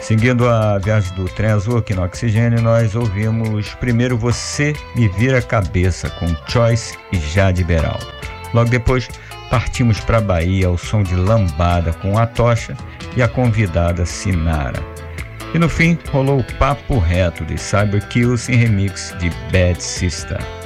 Seguindo a viagem do Trem Azul aqui no Oxigênio, nós ouvimos primeiro Você Me Vira a Cabeça, com Choice e Jade Beraldo. Logo depois, partimos para a Bahia ao som de Lambada, com A Tocha e a convidada Sinara. E no fim, rolou o Papo Reto de Cyber Kills em remix de Bad Sister.